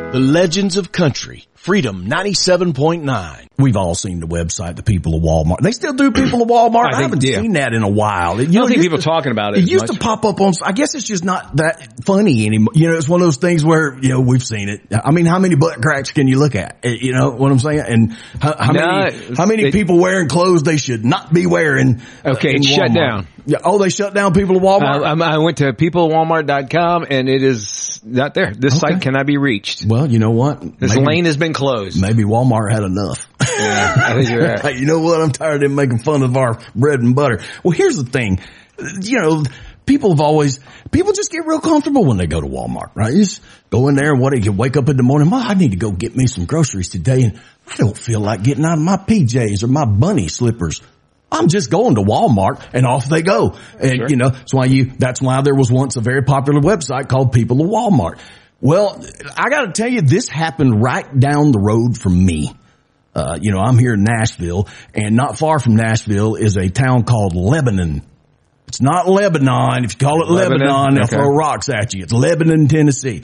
The Legends of Country, Freedom 97.9. We've all seen the website, the People of Walmart. They still do People of Walmart. I haven't seen that in a while. I don't think people talking about it. It used to pop up on, I guess it's just not that funny anymore. You know, it's one of those things where, you know, we've seen it. I mean, how many butt cracks can you look at? You know what I'm saying? And how many people wearing clothes they should not be wearing? Okay, it's shut down. Yeah. Oh, they shut down People of Walmart? I went to peopleofwalmart.com and it is not there. This site cannot be reached. Well, you know what? This lane has been closed. Maybe Walmart had enough. Yeah, I think you're right. You know what? I'm tired of them making fun of our bread and butter. Well, here's the thing. You know, people just get real comfortable when they go to Walmart, right? You just go in there and you wake up in the morning, I need to go get me some groceries today and I don't feel like getting out of my PJs or my bunny slippers. I'm just going to Walmart and off they go. And sure. You know, that's why there was once a very popular website called People of Walmart. Well, I got to tell you, this happened right down the road from me. You know, I'm here in Nashville, and not far from Nashville is a town called Lebanon. It's not Lebanon. If you call it Lebanon, they'll throw rocks at you. It's Lebanon, Tennessee.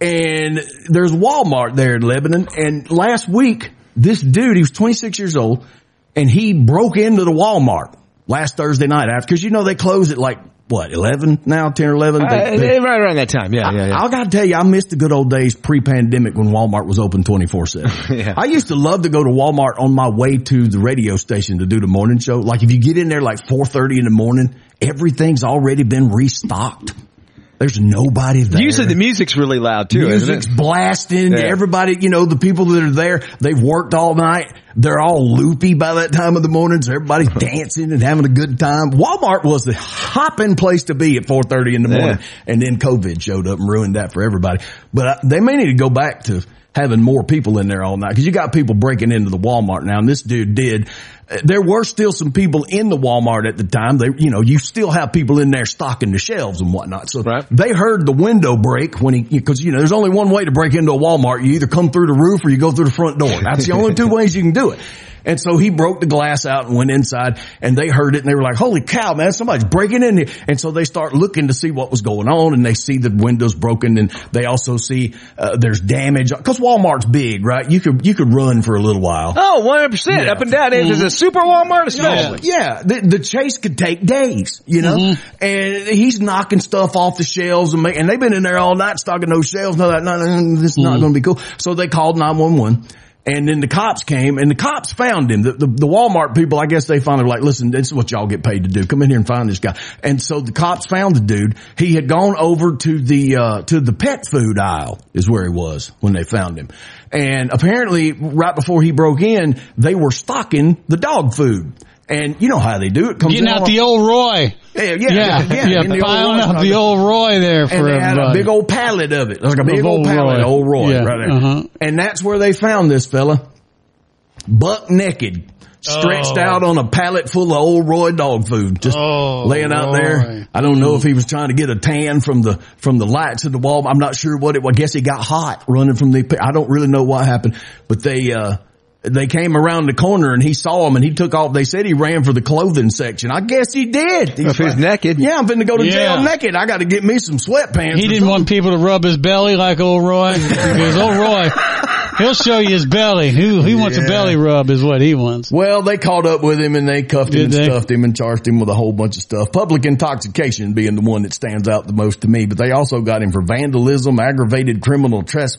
And there's Walmart there in Lebanon. And last week, this dude, he was 26 years old, and he broke into the Walmart last Thursday night because, you know, they close at like, what, 11 now, 10 or 11? Right around that time, yeah. I got to tell you, I missed the good old days pre-pandemic when Walmart was open 24/7. Yeah. I used to love to go to Walmart on my way to the radio station to do the morning show. Like if you get in there like 4:30 in the morning, everything's already been restocked. There's nobody there. Usually the music's really loud too, Music's isn't it? blasting. Yeah. Everybody, you know, the people that are there, they've worked all night. They're all loopy by that time of the morning, so everybody's dancing and having a good time. Walmart was the hopping place to be at 4:30 in the morning. And then COVID showed up and ruined that for everybody. But they may need to go back to having more people in there all night because you got people breaking into the Walmart now, and this dude did. There were still some people in the Walmart at the time. You still have people in there stocking the shelves and whatnot. So They heard the window break because, you know, there's only one way to break into a Walmart. You either come through the roof or you go through the front door. That's the only two ways you can do it. And so he broke the glass out and went inside, and they heard it and they were like, holy cow, man, somebody's breaking in here. And so they start looking to see what was going on, and they see the windows broken, and they also see, there's damage. Cause Walmart's big, right? You could run for a little while. Oh, 100%. Up and down. There's a super Walmart especially. Yeah. The chase could take days, you know, and he's knocking stuff off the shelves and they've been in there all night stocking those shelves. No, this is not going to be cool. So they called 911. And then the cops came, and the cops found him. The Walmart people, I guess they finally were like, listen, this is what y'all get paid to do. Come in here and find this guy. And so the cops found the dude. He had gone over to the pet food aisle is where he was when they found him. And apparently right before he broke in, they were stocking the dog food. And you know how they do it. Getting out the old Roy. Yeah. Piling out the old Roy there for everybody. And they had a big old pallet of it. Like a big old pallet of old Roy right there. And that's where they found this fella. Buck naked. Stretched out on a pallet full of old Roy dog food. Just laying out there. I don't know if he was trying to get a tan from the lights of the wall. I'm not sure what it was. I guess he got hot running from I don't really know what happened. But they came around the corner and he saw him and he took off. They said he ran for the clothing section. I guess he did. If he's naked. Yeah, I'm finna go to jail naked. I got to get me some sweatpants. He didn't want people to rub his belly like old Roy. Because old Roy, he'll show you his belly. He wants a belly rub is what he wants. Well, they caught up with him and they cuffed him and stuffed him and charged him with a whole bunch of stuff. Public intoxication being the one that stands out the most to me. But they also got him for vandalism, aggravated criminal